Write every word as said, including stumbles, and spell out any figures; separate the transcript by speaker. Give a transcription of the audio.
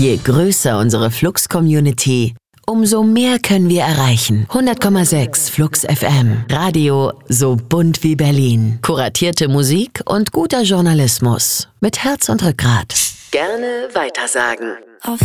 Speaker 1: Je größer unsere Flux-Community, umso mehr können wir erreichen. hundert Komma sechs Flux F M. Radio so bunt wie Berlin. Kuratierte Musik und guter Journalismus. Mit Herz und Rückgrat. Gerne weitersagen.